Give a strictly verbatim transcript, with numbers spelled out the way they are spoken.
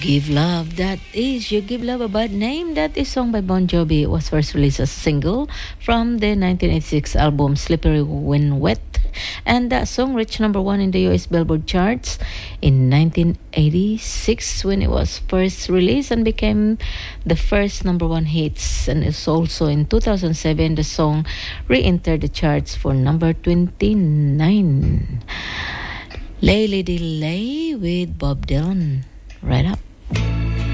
Give Love, that is You Give Love a Bad Name. That is song by Bon Jovi. It was first released as a single from the nineteen eighty-six album Slippery When Wet. And that song reached number one in the U S Billboard charts in nineteen eighty-six when it was first released and became the first number one hits. And it's also in two thousand seven the song re-entered the charts for number twenty-nine. Lay Lady Lay with Bob Dylan. Right up.